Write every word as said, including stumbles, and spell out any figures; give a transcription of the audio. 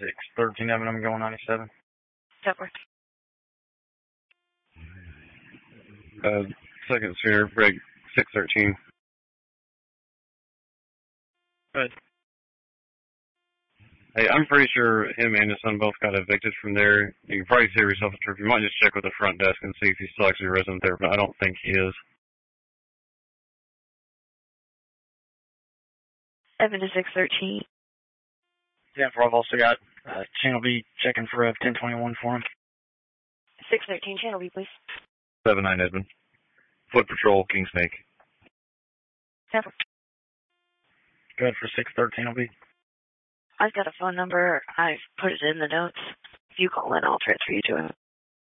six thirteen Evan, I'm going ninety-seven. That works. Uh, second sphere, break six thirteen. Good. Hey, I'm pretty sure him and his son both got evicted from there. You can probably save yourself a trip. You might just check with the front desk and see if he's still actually a resident there, but I don't think he is. Evan to six thirteen. Yeah, I've also got uh, Channel B checking for a ten twenty-one for him. six thirteen, Channel B, please. seven nine Edmund. Foot Patrol, King Snake. That works. Good for six thirteen, will be. I've got a phone number. I've put it in the notes. If you call in, I'll transfer you to him.